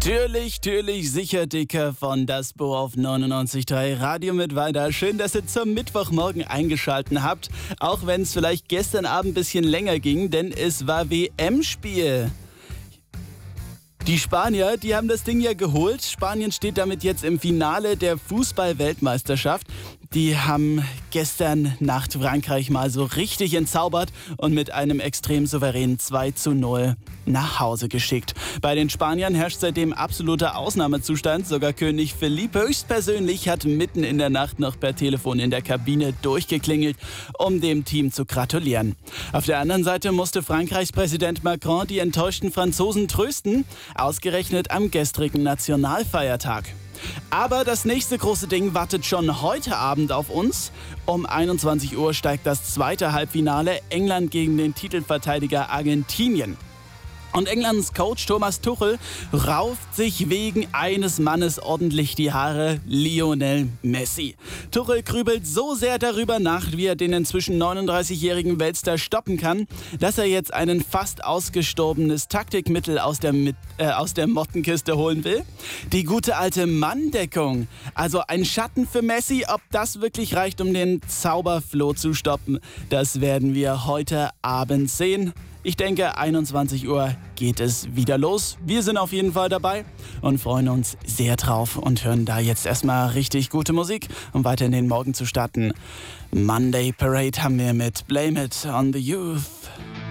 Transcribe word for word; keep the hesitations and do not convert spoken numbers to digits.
Türlich, türlich, sicher dicker von Das Bo auf neunundneunzig Komma drei Radio mit weiter. Schön, dass ihr zum Mittwochmorgen eingeschalten habt, auch wenn es vielleicht gestern Abend ein bisschen länger ging, denn es war W M-Spiel. Die Spanier, die haben das Ding ja geholt. Spanien steht damit jetzt im Finale der Fußball-Weltmeisterschaft. Die haben gestern Nacht Frankreich mal so richtig entzaubert und mit einem extrem souveränen zwei zu null nach Hause geschickt. Bei den Spaniern herrscht seitdem absoluter Ausnahmezustand. Sogar König Felipe höchstpersönlich hat mitten in der Nacht noch per Telefon in der Kabine durchgeklingelt, um dem Team zu gratulieren. Auf der anderen Seite musste Frankreichs Präsident Macron die enttäuschten Franzosen trösten, ausgerechnet am gestrigen Nationalfeiertag. Aber das nächste große Ding wartet schon heute Abend auf uns. Um einundzwanzig Uhr steigt das zweite Halbfinale, England gegen den Titelverteidiger Argentinien. Und Englands Coach Thomas Tuchel rauft sich wegen eines Mannes ordentlich die Haare: Lionel Messi. Tuchel grübelt so sehr darüber nach, wie er den inzwischen neununddreißigjährigen Weltstar stoppen kann, dass er jetzt ein fast ausgestorbenes Taktikmittel aus der, äh, aus der Mottenkiste holen will. Die gute alte Manndeckung. Also ein Schatten für Messi. Ob das wirklich reicht, um den Zauberfloh zu stoppen, das werden wir heute Abend sehen. Ich denke, einundzwanzig Uhr geht es wieder los. Wir sind auf jeden Fall dabei und freuen uns sehr drauf und hören da jetzt erstmal richtig gute Musik, um weiter in den Morgen zu starten. Monday Parade haben wir mit Blame It on the Youth.